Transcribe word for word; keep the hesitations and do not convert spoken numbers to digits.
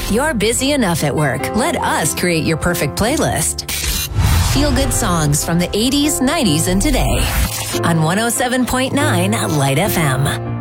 You're busy enough at work. Let us create your perfect playlist. Feel good songs from the eighties, nineties, and today on one oh seven point nine Light F M.